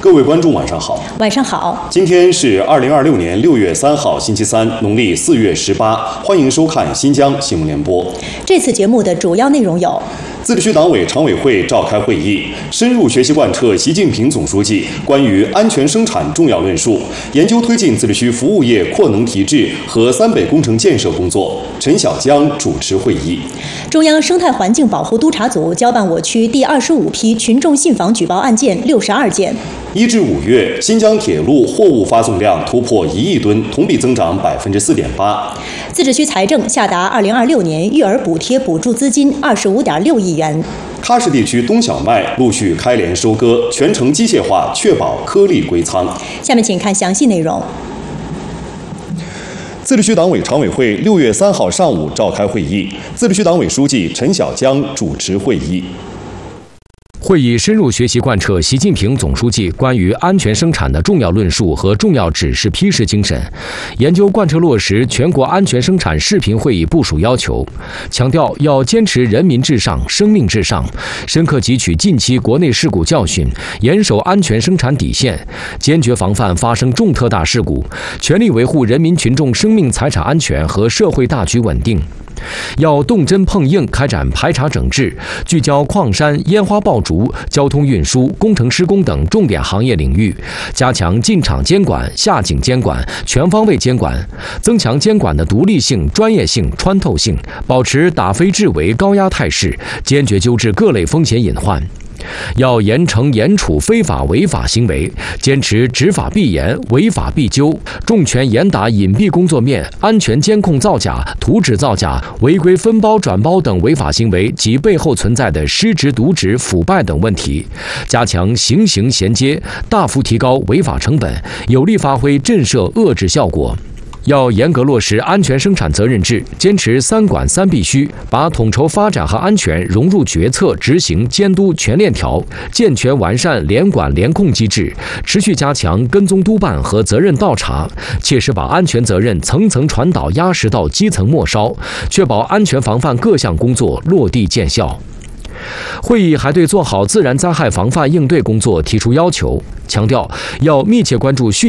各位观众，晚上好。 晚上好。 今天是2026年6月3号，星期三，农历4月18。欢迎收看新疆新闻联播。 这次节目的主要内容有： 自治区党委常委会召开会议，深入学习贯彻习近平总书记关于安全生产重要论述，研究推进自治区服务业扩能提质和三北工程建设工作。陈小江主持会议。 中央生态环境保护督察组交办我区第25批群众信访举报案件62件。 1至5月，新疆铁路货物发送量突破1亿吨，同比增长4.8%。 自治区财政下达2026年育儿补贴补助资金25.6亿元。 喀什地区冬小麦陆续开镰收割，全程机械化，确保颗粒归仓。 下面请看详细内容。 自治区党委常委会6月3号上午召开会议，自治区党委书记陈小江主持会议。 会议深入学习贯彻习近平总书记关于安全生产的重要论述和重要指示批示精神，研究贯彻落实全国安全生产视频会议部署要求，强调要坚持人民至上、生命至上，深刻汲取近期国内事故教训，严守安全生产底线，坚决防范发生重特大事故，全力维护人民群众生命财产安全和社会大局稳定。要动真碰硬开展排查整治，聚焦矿山、烟花爆竹、交通运输、工程施工等重点行业领域，加强进场监管、下井监管、全方位监管，增强监管的独立性、专业性、穿透性，保持打非治为高压态势，坚决纠治各类风险隐患。要严惩严处非法违法行为，坚持执法必严、违法必究，重拳严打隐蔽工作面、安全监控造假、图纸造假、违规分包转包等违法行为及背后存在的失职渎职、腐败等问题，加强刑刑衔接，大幅提高违法成本，有力发挥震慑遏制效果。要严格落实安全生产责任制，坚持3管3必须，把统筹发展和安全融入决策、执行、监督全链条，健全完善联管联控机制，持续加强跟踪督办和责任倒查，切实把安全责任层层传导压实到基层末梢，确保安全防范各项工作落地见效。会议还对做好自然灾害防范应对工作提出要求，强调要密切关注汛